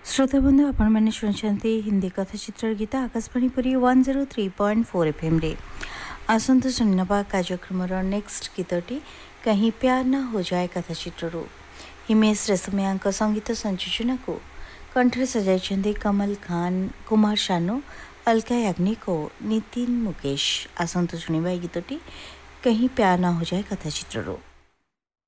श्रोता बंधु आपण मैंने शुणुंट हिंदी कथाचित्र गीत आकाशवाणी पुरी 103.4 FM रे आसंत शुणवा कार्यक्रम नेक्स्ट गीतटी कहीं प्यार न हो जाए कथाचित्र हिमेश रेशमिया संगीत संयोजन को कंठरे सजाई कमल खान, कुमार शानू, अलका याग्निक और नितिन मुकेश। आसंत शुणवा गीतटी कहीं प्यार न हो जाए कथाचित्र।